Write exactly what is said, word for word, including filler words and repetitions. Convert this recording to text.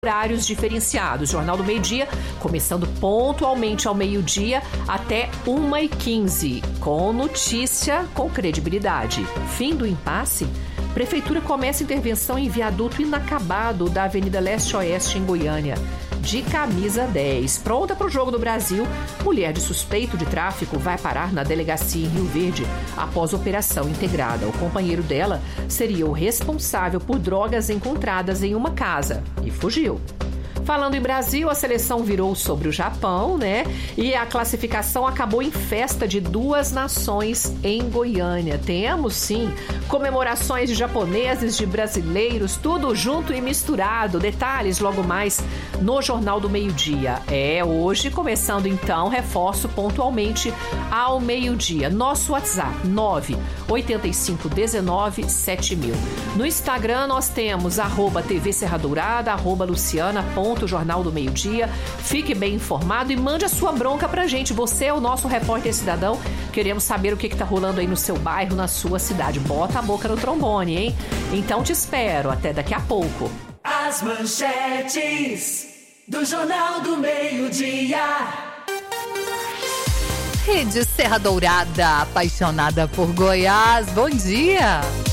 horários diferenciados. Jornal do Meio-Dia, começando pontualmente ao meio-dia até uma e quinze, com notícia com credibilidade. Fim do impasse? Prefeitura começa intervenção em viaduto inacabado da Avenida Leste-Oeste em Goiânia. De camisa dez. Pronta para o Jogo do Brasil, mulher de suspeito de tráfico vai parar na delegacia em Rio Verde após operação integrada. O companheiro dela seria o responsável por drogas encontradas em uma casa e fugiu. Falando em Brasil, a seleção virou sobre o Japão, né? E a classificação acabou em festa de duas nações em Goiânia. Temos, sim, comemorações de japoneses, de brasileiros, tudo junto e misturado. Detalhes logo mais no Jornal do Meio-Dia. É, hoje, começando então, reforço pontualmente ao meio-dia. Nosso WhatsApp, nove oito cinco um nove sete mil. No Instagram, nós temos arroba T V Serra Dourada, arroba Luciana, ponto Jornal do Meio-Dia. Fique bem informado e mande a sua bronca pra gente. Você é o nosso repórter cidadão. Queremos saber o que, que tá rolando aí no seu bairro, na sua cidade. Bota a boca no trombone, hein? Então te espero. Até daqui a pouco. As manchetes do Jornal do Meio-Dia. Rede Serra Dourada, apaixonada por Goiás. Bom dia!